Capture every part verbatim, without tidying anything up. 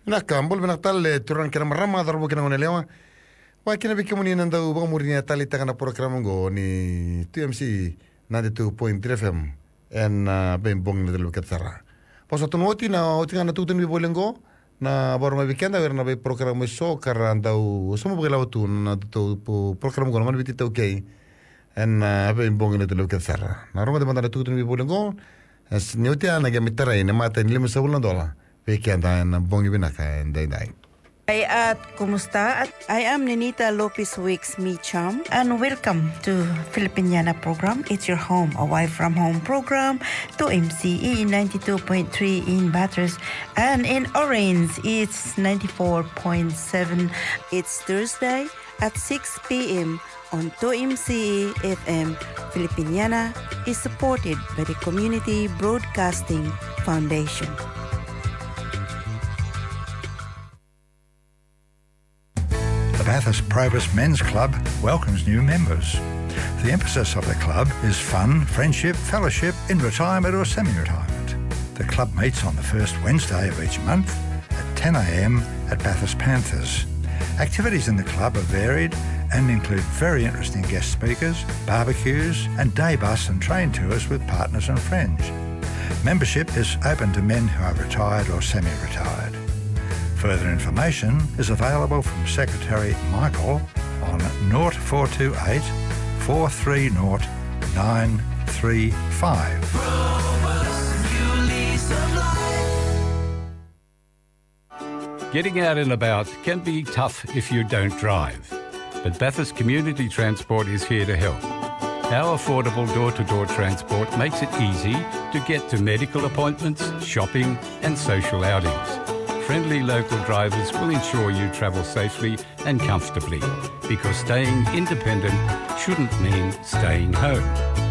Nakambol benaktal turan kira marama darbo kina ngonelewa. Wa kina bikimuni nanda u bamurni tali takana program go ni T M C ninety-two point three F M en ben bong ni delu katsara. Poso tunoti na otinga na tutun bi bolengo na baru mai weekend ver na be program so karanda u somo bela tu na tu program go man biti to okay en ben bong ni delu katsara. Na ronga de mandar tutun bi bolengo es nyotia na gamitara ina mata ni lima sabulan dola. Weekend en bongi binaka en day day. Hi at kumusta? I am Ninita Lopez Wicks Micham and welcome to Filipiniana program. It's your home away from home program to M C E ninety-two point three in Bathurst and in Orange it's ninety-four point seven. It's Thursday at six p.m. on two M C E F M. Filipiniana is supported by the Community Broadcasting Foundation. Bathurst Probus Men's Club welcomes new members. The emphasis of the club is fun, friendship, fellowship in retirement or semi-retirement. The club meets on the first Wednesday of each month at ten a.m. at Bathurst Panthers. Activities in the club are varied and include very interesting guest speakers, barbecues and day bus and train tours with partners and friends. Membership is open to men who are retired or semi-retired. Further information is available from Secretary Michael on zero four two eight, four three zero, nine three five. Getting out and about can be tough if you don't drive, but Bathurst Community Transport is here to help. Our affordable door-to-door transport makes it easy to get to medical appointments, shopping and social outings. Friendly local drivers will ensure you travel safely and comfortably because staying independent shouldn't mean staying home.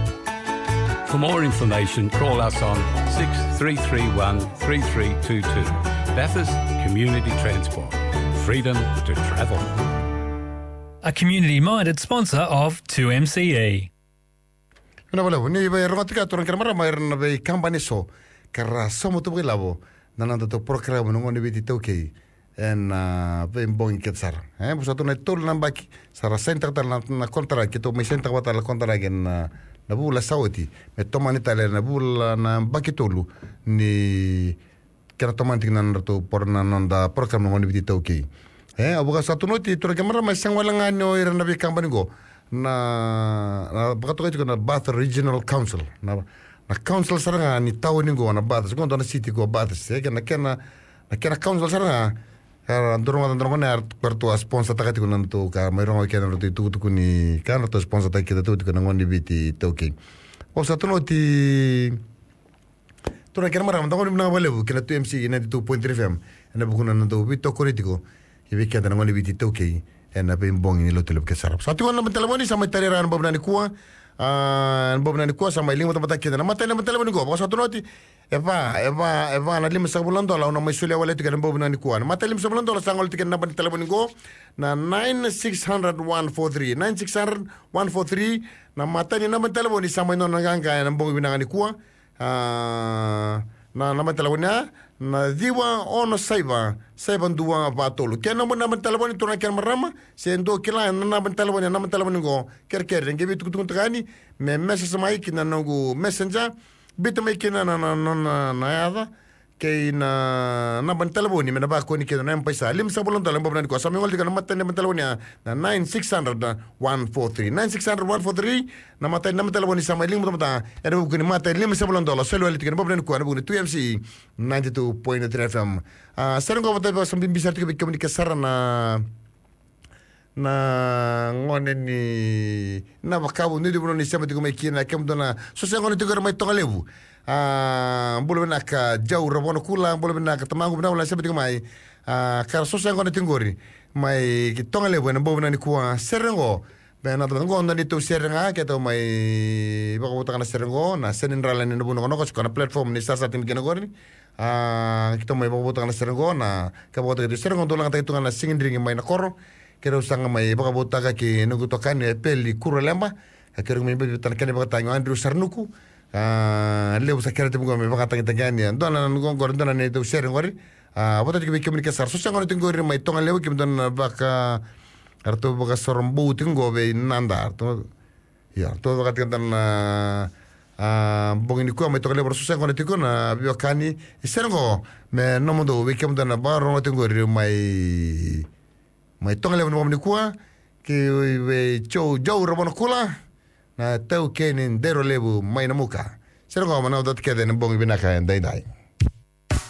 For more information, call us on six three three one, three three two two. Bathurst Community Transport. Freedom to travel. A community-minded sponsor of two M C E. Ni ba rotika turun kermara mai na be kampanye so kara somo tu labo. Nananda to program no ngoni biti toke en ben bon ketsar eh busa to na tol nambaki sara center tal na kontra ki to me center wata la kontra gen na bula sauti me tomani tale na bula na bakitolu ni kera tomantik na to por na nanda program no ngoni biti toke eh abuga satu noti to kamera ma sangwala ngano ira na bi kampani go na na bakato ko na Bath Regional Council na na council saranga ni tau ni go na Bathurst go na city go Bathurst eh na kena na kena council saranga era ndoroma ndoroma na perto a sponsor takati ko nanto ka mai rongo kena ro tu tu ni kana to sponsor takati tu tu na ngoni biti toking o sa tu no ti tu na kena mara ndongo na wale bu kena tu M C ninety-two point three F M na bu kuna nanto bito politiko ibi kena ngoni biti toking en na ben bong ni lo tele ke sarap sa tu na telefoni sa mai tare ran babna ni kuwa an bobna ni kuasa mai lima tempat kita na mata na mata ni go satu noti eva eva eva na lima sabulan dola na mai sulia wale tiga bobna ni kuan mata lima sabulan dola sangol tiga na telefon go na nine six hundred one four three nine six hundred one four three na mata ni na telefon ni sama no nganga na bobi na ni kuwa na na telefonnya na diwa ono saiba saiba dua batolo kena mo na telefon itu na kena marama sendo kila na na telefon na na telefon go ker ker ngebi tu tu tani me message mai kina no messenger bit mai kina na na na na ada ke na na telefon ni me na ba ko ni kina na paisa lim sabulon dalam bobna ko sa mi ngol na mata na telefon na nine six hundred one four three nine six hundred one four three na mata na telefon ni sa mai lim mata era ko ni mata lim sabulon dola selo ali tigana bobna ko na bu two M C ninety-two point three F M ah serang ko mata ba sambil bisa tika komunikasi na na ngone ni na bakabu ni dibuno ni sama tigo mai kina kem dona so se ngone tigo mai tongalebu ah bolo na ka jauh rabono kula bolo na ka tamangu na wala sama tigo mai ah kar so se ngone tingori mai ki tongalebu na bobo na ni kuwa serengo bena to ngone ni to serenga ke to mai bako takana serengo na senin ralan ni buno kono ko na platform ni sasa tim kena gori ah kita mai bako takana serengo na ka bako takana serengo to lang ta itu na singin dringi mai na koro kero sanga mai baka botaka ki nugu tokan e peli kuro lemba kero mi bi tan kene baka tanyo Andrew Sarnuku ah le usa kero te bugo me baka tangi tangi ando na nugo ngor ndana ne to share ngori Ah, bota tiga bikin kesar. Susah ngono tinggo ri mai tonga lewu kim don baka arto baka sorombu tinggo be nanda arto ya arto baka tikan ah bongin ku mai tonga lewu susah ngono tinggo na biokani isengo me nomo do bikin don baro ngono tinggo ri mai mai tonga lewu ngono ku ki we chou jau robono kula na tau kenin dero lewu mai namuka. Sengo mana udat keden bongi binaka dai dai.